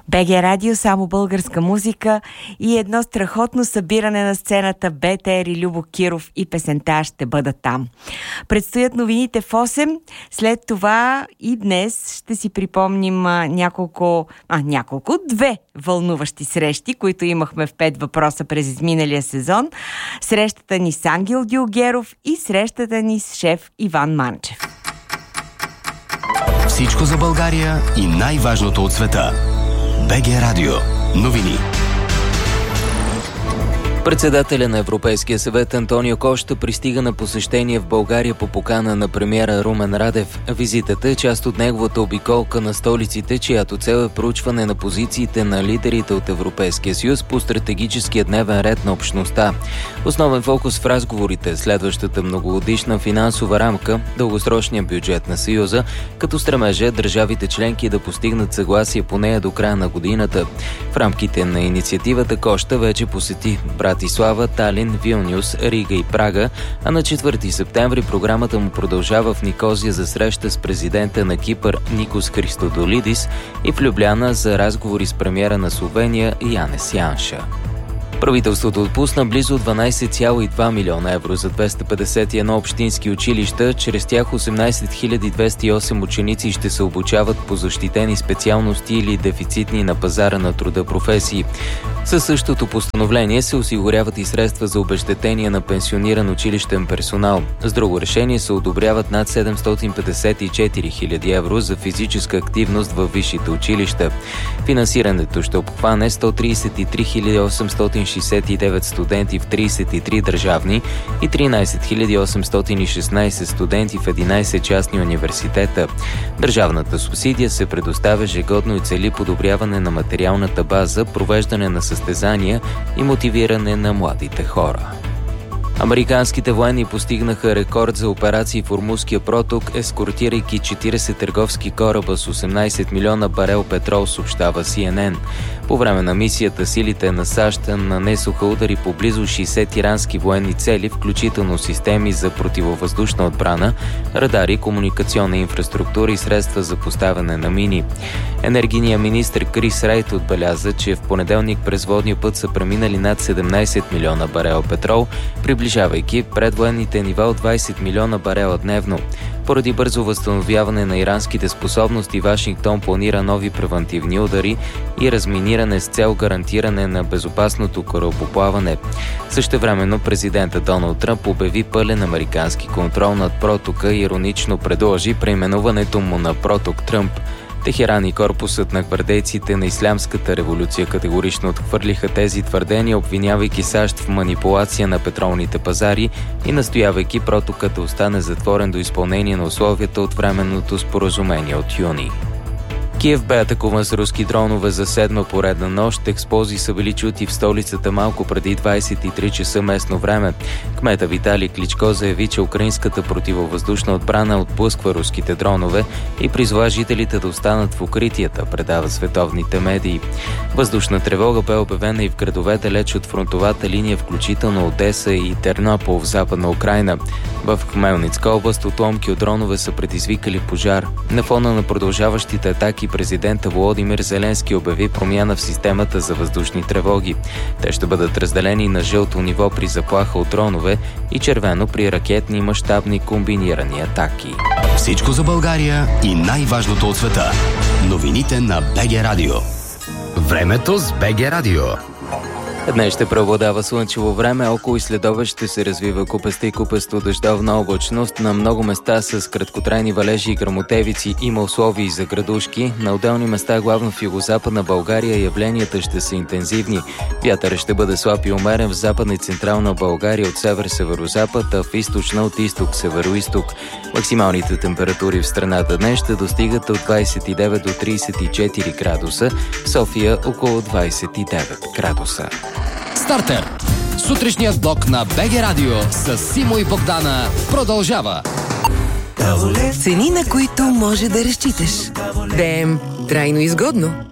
БГ Радио, само българска музика и едно страхотно събиране на сцената БТР и Любо Киров и песента "Ще бъда там". Предстоят новините в 8. След това и днес ще си припомним две вълнуващи срещи, които имахме в 5 въпроса през изминалия сезон. Срещата ни с Ангел Дюлгеров и срещата ни с шеф Иван Манчев. Всичко за България и най-важното от света. БГ Радио. Новини. Председателя на Европейския съвет Антонио Кошта пристига на посещение в България по покана на премиера Румен Радев. Визитата е част от неговата обиколка на столиците, чиято цел е проучване на позициите на лидерите от Европейския съюз по стратегическия дневен ред на общността. Основен фокус в разговорите е следващата многогодишна финансова рамка, дългосрочния бюджет на Съюза, като стремежа държавите членки да постигнат съгласие по нея до края на годината. В рамките на инициативата Кошта вече посети Братислава, Талин, Вилнюс, Рига и Прага, а на 4 септември програмата му продължава в Никозия за среща с президента на Кипър Никос Христодолидис и в Любляна за разговори с премиера на Словения Янес Янша. Правителството отпусна близо 12,2 милиона евро за 251 общински училища. Чрез тях 18 208 ученици ще се обучават по защитени специалности или дефицитни на пазара на труда професии. Със същото постановление се осигуряват и средства за обезщетение на пенсиониран училищен персонал. С друго решение се одобряват над 754 хиляди евро за физическа активност във висшите училища. Финансирането ще обхване 133 869 студенти в 33 държавни и 13 816 студенти в 11 частни университета. Държавната субсидия се предоставя ежегодно и цели подобряване на материалната база, провеждане на състезания и мотивиране на младите хора. Американските военни постигнаха рекорд за операции в Ормузския проток, ескортирайки 40 търговски кораба с 18 милиона барел петрол, съобщава CNN. По време на мисията силите на САЩ нанесоха удари по близо 60 ирански военни цели, включително системи за противовъздушна отбрана, радари, комуникационна инфраструктура и средства за поставяне на мини. Енергийният министр Крис Райт отбеляза, че в понеделник през водния път са преминали над 17 милиона барел петрол, приближавайки предвоенните нива от 20 милиона барела дневно. Поради бързо възстановяване на иранските способности, Вашингтон планира нови превантивни удари и разминиране с цел гарантиране на безопасното корабоплаване. Същевременно президентът Доналд Тръмп обяви пълен американски контрол над протока и иронично предложи преименуването му на проток Тръмп. Техеран и корпусът на гвардейците на Ислямската революция категорично отхвърлиха тези твърдения, обвинявайки САЩ в манипулация на петролните пазари и настоявайки протокът да остане затворен до изпълнение на условията от временното споразумение от юни. Киев бе атакуван с руски дронове за 7-ма поредна нощ. Експлозии са били чути в столицата малко преди 23 часа местно време. Кмета Виталий Кличко заяви, че украинската противовъздушна отбрана отблъсква руските дронове и призова жителите да останат в укритията, предават световните медии. Въздушна тревога бе обявена и в градове далеч от фронтовата линия, включително Одеса и Тернопол в Западна Украйна. В Хмелницка област отломки от дронове са предизвикали пожар. На фона на продължаващите атаки президента Володимир Зеленски обяви промяна в системата за въздушни тревоги. Те ще бъдат разделени на жълто ниво при заплаха от дронове и червено при ракетни и мащабни комбинирани атаки. Всичко за България и най-важното от света. Новините на БГ Радио. Времето с БГ Радио. Днес ще преобладава слънчево време, около и следобед ще се развива купеста и купесто дъждовна облачност. На много места с краткотрайни валежи и гръмотевици има условия за градушки. На отделни места, главно в югозападна България, явленията ще са интензивни. Вятър ще бъде слаб и умерен в западна и централна България от север-северозапад, а в източна от изток-североизток. Максималните температури в страната днес ще достигат от 29 до 34 градуса, в София около 29 градуса. Стартер! Сутрешният блок на БГ Радио с Симо и Богдана продължава. Цени, на които може да разчиташ. ДМ трайно изгодно.